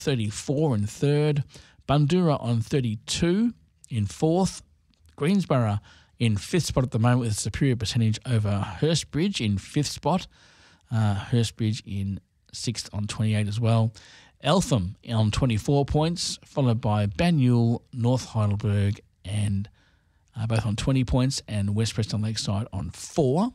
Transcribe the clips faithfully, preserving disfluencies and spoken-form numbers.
thirty-four in third. Bundoora on thirty-two in fourth. Greensborough in fifth spot at the moment with a superior percentage over Hurstbridge in fifth spot. Uh, Hurstbridge in sixth on twenty-eight as well. Eltham on twenty-four points, followed by Banyule, North Heidelberg, and uh, both on twenty points, and West Preston Lakeside on four.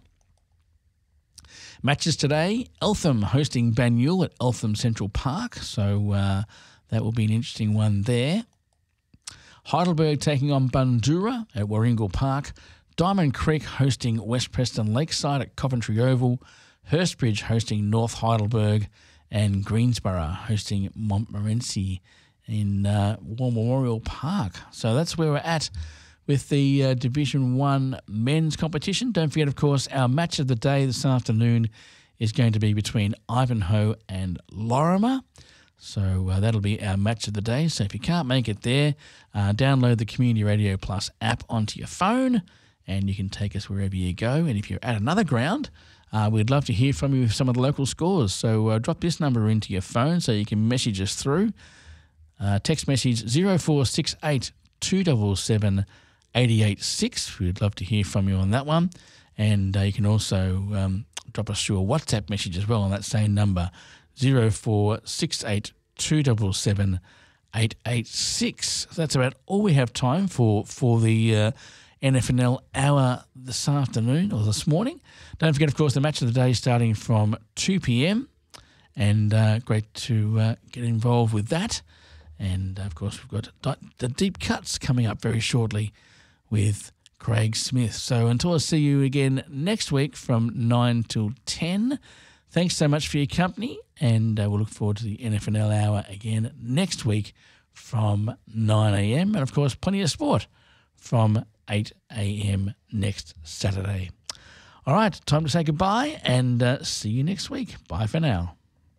Matches today, Eltham hosting Banyule at Eltham Central Park, so uh, that will be an interesting one there. Heidelberg taking on Bundoora at Warringal Park. Diamond Creek hosting West Preston Lakeside at Coventry Oval. Hurstbridge hosting North Heidelberg. And Greensborough hosting Montmorency in uh, War Memorial Park. So that's where we're at with the uh, Division one men's competition. Don't forget, of course, our match of the day this afternoon is going to be between Ivanhoe and Lorimer. So uh, that'll be our match of the day. So if you can't make it there, uh, download the Community Radio Plus app onto your phone and you can take us wherever you go. And if you're at another ground, uh, we'd love to hear from you with some of the local scores. So uh, drop this number into your phone so you can message us through. Uh, text message zero four six eight two seven seven eight eight six. We'd love to hear from you on that one. And uh, you can also um, drop us through a WhatsApp message as well on that same number, zero four six eight two seven seven eight eight six. So that's about all we have time for for the uh, N F N L hour this afternoon or this morning. Don't forget, of course, the match of the day starting from two p.m. and uh, great to uh, get involved with that. And, of course, we've got the deep cuts coming up very shortly with Craig Smith. So until I see you again next week from nine till ten, thanks so much for your company, and uh, we'll look forward to the N F N L hour again next week from nine a.m. and, of course, plenty of sport from eight a.m. next Saturday. All right, time to say goodbye and uh, see you next week. Bye for now.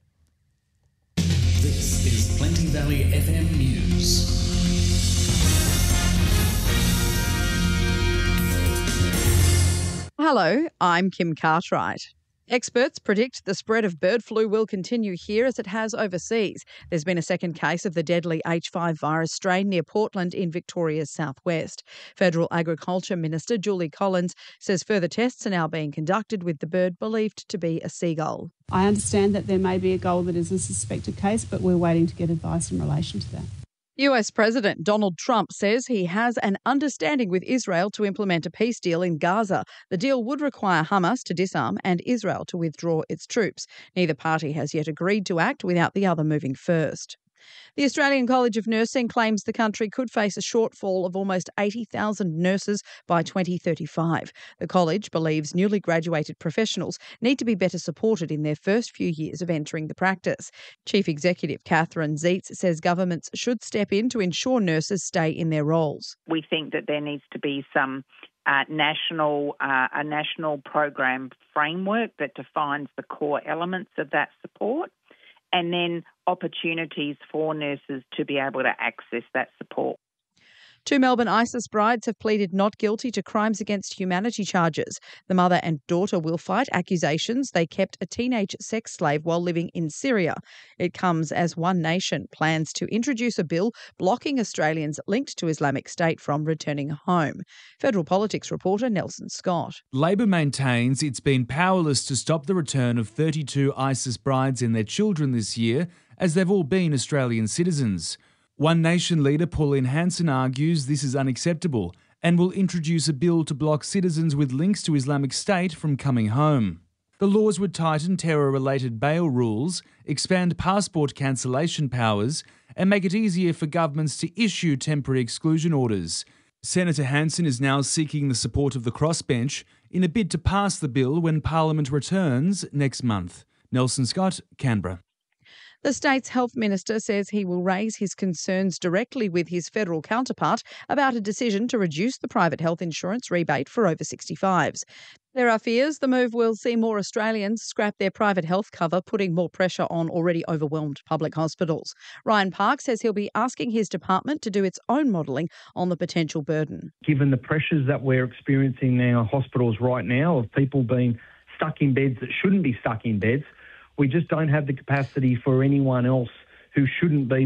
This is Plenty Valley F M News. Hello, I'm Kim Cartwright. Experts predict the spread of bird flu will continue here as it has overseas. There's been a second case of the deadly H five virus strain near Portland in Victoria's southwest. Federal Agriculture Minister Julie Collins says further tests are now being conducted with the bird believed to be a seagull. I understand that there may be a gull that is a suspected case, but we're waiting to get advice in relation to that. U S President Donald Trump says he has an understanding with Israel to implement a peace deal in Gaza. The deal would require Hamas to disarm and Israel to withdraw its troops. Neither party has yet agreed to act without the other moving first. The Australian College of Nursing claims the country could face a shortfall of almost eighty thousand nurses by twenty thirty-five. The college believes newly graduated professionals need to be better supported in their first few years of entering the practice. Chief Executive Catherine Zeitz says governments should step in to ensure nurses stay in their roles. We think that there needs to be some uh, national, uh, a national program framework that defines the core elements of that support, and then opportunities for nurses to be able to access that support. Two Melbourne ISIS brides have pleaded not guilty to crimes against humanity charges. The mother and daughter will fight accusations they kept a teenage sex slave while living in Syria. It comes as One Nation plans to introduce a bill blocking Australians linked to Islamic State from returning home. Federal Politics reporter Nelson Scott. Labor maintains it's been powerless to stop the return of thirty-two ISIS brides and their children this year, as they've all been Australian citizens. One Nation leader Pauline Hanson argues this is unacceptable and will introduce a bill to block citizens with links to Islamic State from coming home. The laws would tighten terror-related bail rules, expand passport cancellation powers, and make it easier for governments to issue temporary exclusion orders. Senator Hanson is now seeking the support of the crossbench in a bid to pass the bill when Parliament returns next month. Nelson Scott, Canberra. The state's health minister says he will raise his concerns directly with his federal counterpart about a decision to reduce the private health insurance rebate for over sixty-fives. There are fears the move will see more Australians scrap their private health cover, putting more pressure on already overwhelmed public hospitals. Ryan Park says he'll be asking his department to do its own modelling on the potential burden. Given the pressures that we're experiencing in our hospitals right now of people being stuck in beds that shouldn't be stuck in beds, we just don't have the capacity for anyone else who shouldn't be